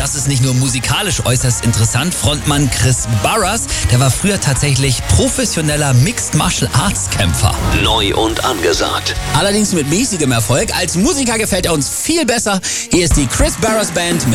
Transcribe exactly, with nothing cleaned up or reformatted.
das ist nicht nur musikalisch äußerst interessant. Frontmann Chris Barras, der war früher tatsächlich professioneller Mixed Martial Arts Kämpfer. Neu und angesagt. Allerdings mit mäßigem Erfolg. Als Musiker gefällt er uns viel besser. Hier ist die Chris Barras Band mit